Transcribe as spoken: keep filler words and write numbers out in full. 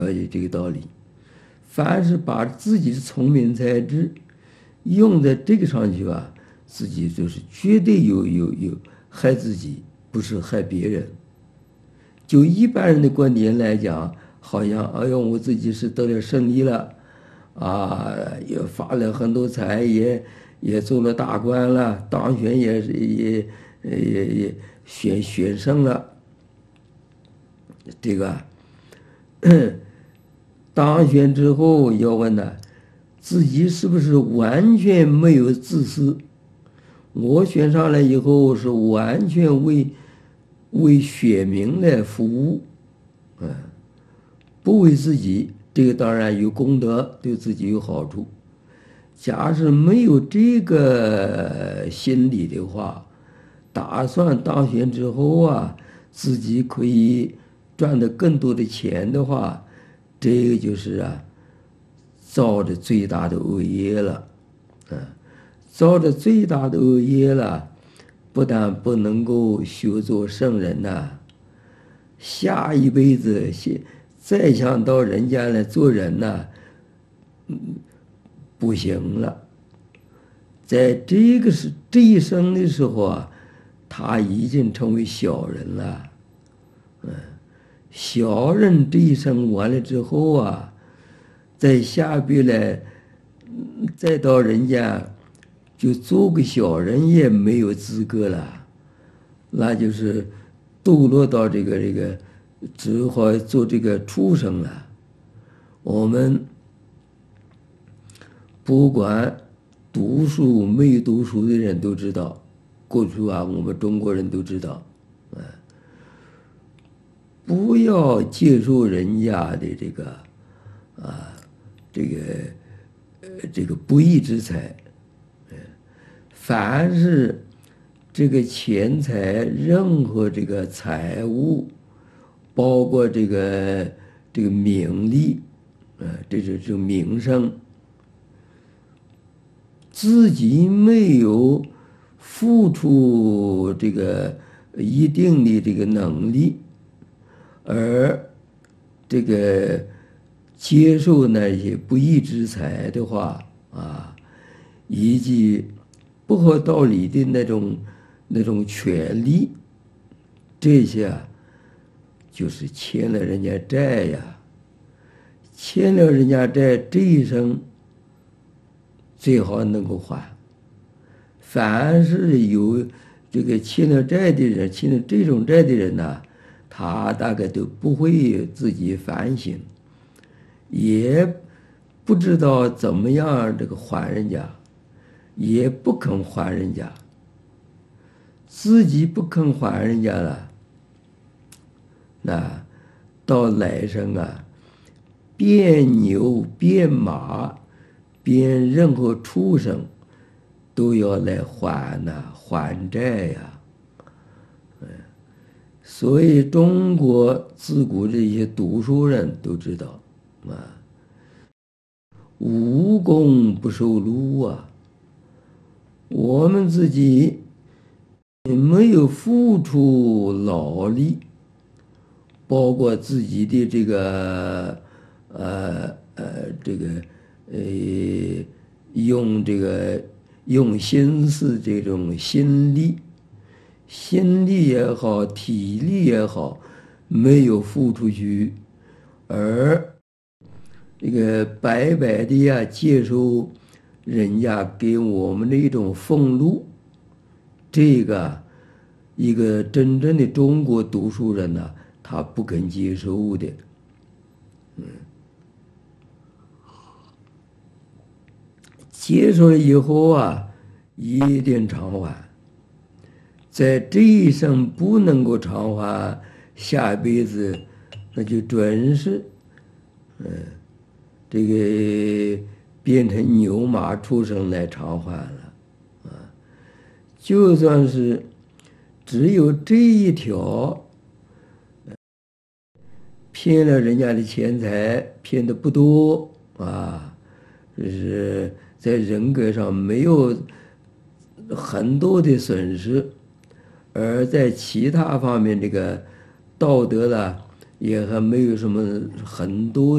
了解这个道理。凡是把自己的聪明才智用在这个上去吧，自己就是绝对有有有害自己，不是害别人。就一般人的观点来讲，好像哎呦，我自己是得了胜利了，啊，也发了很多财，也也做了大官了，当选也是也也也选选胜了。这个当选之后要问呢，自己是不是完全没有自私？我选上来以后是完全为为选民来服务，嗯，不为自己。这个当然有功德，对自己有好处。假使没有这个心理的话，打算当选之后啊，自己可以赚得更多的钱的话，这个就是啊，造的最大的恶业了，嗯，造的最大的恶业了，不但不能够修做圣人呐、啊，下一辈子再想到人间来做人呐、啊，嗯，不行了。在这个是这一生的时候啊，他已经成为小人了，嗯，小人这一生完了之后啊，在下辈来，再到人家，就做个小人也没有资格了，那就是堕落到这个这个，只好做这个畜生了。我们不管读书没读书的人都知道，过去啊，我们中国人都知道，啊，不要接受人家的这个啊，这个呃这个不义之财，凡是这个钱财，任何这个财物，包括这个这个名利，啊，这是这个名声。自己没有付出这个一定的这个能力，而这个接受那些不义之财的话啊，以及不合道理的那种那种权利，这些啊，就是欠了人家债呀，欠了人家债，这一生最好能够还。凡是有这个欠了债的人，欠了这种债的人呢，他大概都不会自己反省，也不知道怎么样这个还人家，也不肯还人家，自己不肯还人家了，那到来生啊，变牛变马变任何畜生都要来还呐、啊，还债呀、啊。所以中国自古这些读书人都知道啊，无功不受禄啊。我们自己没有付出劳力，包括自己的这个呃呃这个呃用这个用心思这种心力，心力也好，体力也好，没有付出去，而这个白白的呀接受人家给我们的一种俸禄，这个一个真正的中国读书人呢、啊，他不肯接受的，嗯，接受了以后啊，一定偿还。在这一生不能够偿还，下辈子那就准是，嗯，这个变成牛马畜生来偿还了，啊，就算是只有这一条，骗了人家的钱财，骗的不多啊，就是在人格上没有很多的损失，而在其他方面这个道德了也还没有什么很多